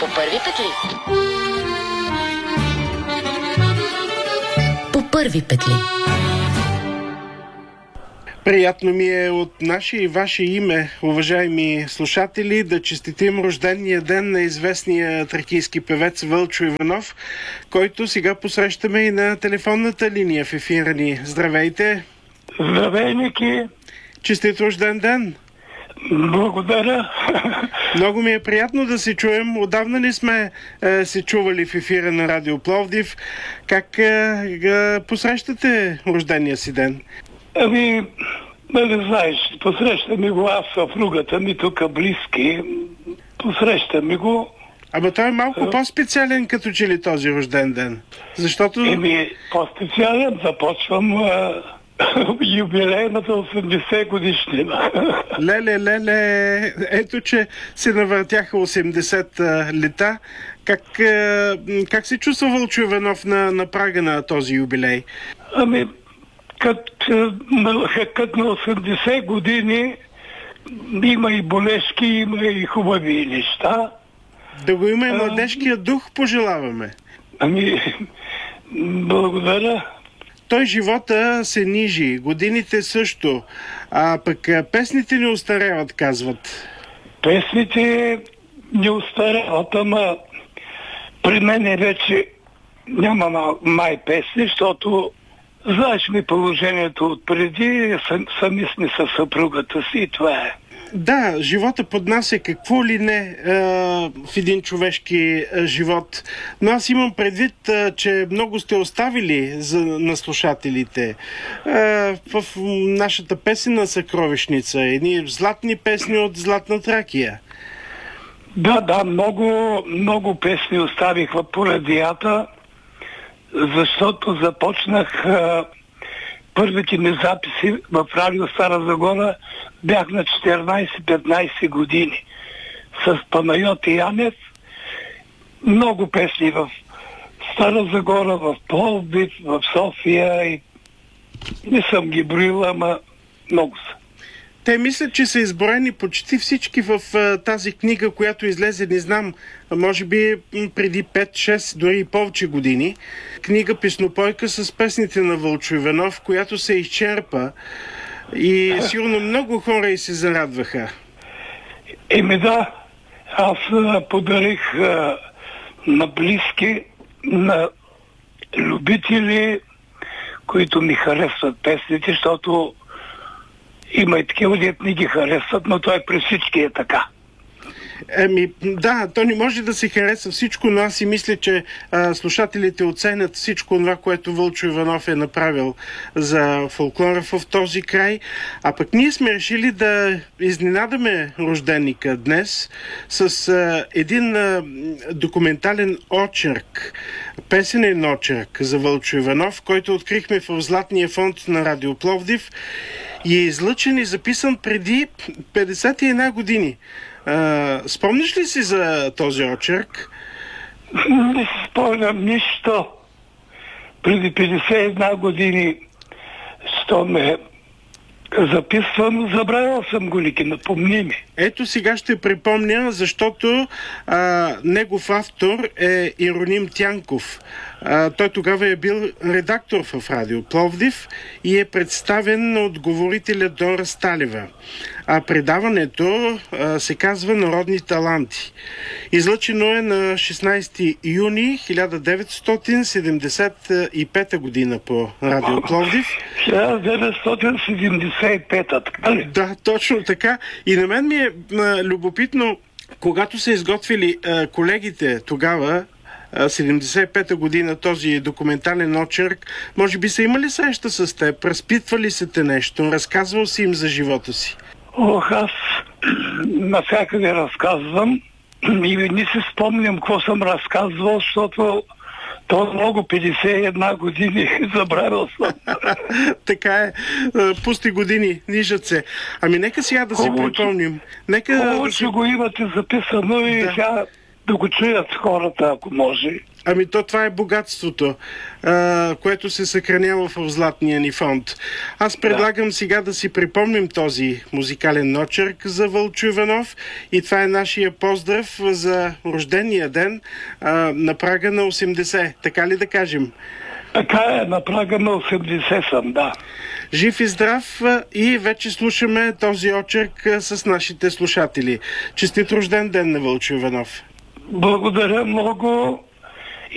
По първи петли. По първи петли. Приятно ми е от наше и ваше име, уважаеми слушатели, да честитим рождения ден на известния тракийски певец Вълчо Иванов, който сега посрещаме и на телефонната линия в ефира ни. Здравейте! Здравей, Ники! Честит рожден ден! Благодаря! Много ми е приятно да се чуем. Отдавна ли сме се чували в ефира на Радио Пловдив? Как посрещате рождения си ден? Ами, не знаеш, посрещаме го аз, съпругата ми тук близки. Посрещаме го. Ама той е малко по-специален като че ли този рожден ден. Защото... По-специален започвам юбилейната 80 годишнина. Леле, ето че се навъртяха 80 лета. Как се чувства Вълчо Иванов на прага на този юбилей? Ами, като на 80 години има и болешки, има и хубави неща. Да го има и младежкия дух, пожелаваме. Ами, благодаря. Той живота се нижи, годините също, а пък песните не остаряват, казват. Песните не остаряват, ама при мен вече няма май песни, защото знаеш ми положението отпреди, сами сме със съпругата си и това е. Да, живота поднася какво ли не в един човешки живот. Но аз имам предвид, че много сте оставили на слушателите в нашата песена Съкровищница. Едни златни песни от Златна Тракия. Да, много песни оставих по радията, защото започнах първите ми записи в Радио Стара Загора бях на 14-15 години с Панайот Янев. Много песни в Стара Загора, в Пловдив, в София и не съм ги броила, ама много са. Те мислят, че са изброени почти всички в тази книга, която излезе, не знам, може би преди 5-6, дори и повече години. Книга Песнопойка с песните на Вълчо Иванов, която се изчерпа и сигурно много хора и се зарадваха. Да, аз подарих на близки, на любители, които ми харесват песните, защото има и такива, дето не ги харесват, но той при всички е така. Да, то не може да се хареса всичко, но аз си мисля, че слушателите оценят всичко това, което Вълчо Иванов е направил за фолклора в този край. А пък ние сме решили да изненадаме рожденика днес с един документален очерк, песенен очерк за Вълчо Иванов, който открихме в Златния фонд на Радио Пловдив и е излъчен и записан преди 51 години. Спомниш ли си за този очерк? Не спомням нищо. Преди 51 години, що ме записвам, забравял съм го, Ники, напомни ми. Ето сега ще припомня, защото негов автор е Ироним Тянков. Той тогава е бил редактор в Радио Пловдив и е представен от говорителя Дора Сталева. А предаването се казва Народни таланти. Излъчено е на 16 юни 1975 година по Радио Пловдив. 1975, така ли? Да, точно така. И на мен ми е любопитно, когато са изготвили колегите тогава, 75-та година, този документален очерк, може би са имали среща с теб, разпитвали се те нещо, разказвал си им за живота си? Аз навсякъде разказвам и не си спомням какво съм разказвал, защото то много 51 години забравил съм. Така е. Пусти години, нижат се. Ами нека сега да си припомним. Хубаво, че го имате записано и сега да го чуят хората, ако може. Ами това е богатството, което се съхранява в златния ни фонд. Аз предлагам сега да си припомним този музикален очерк за Вълчо Иванов и това е нашия поздрав за рождения ден на прага на 80. Така ли да кажем? Така е, на прага на 80 съм, да. Жив и здрав, и вече слушаме този очерк с нашите слушатели. Честит рожден ден на Вълчо Иванов! Благодаря много.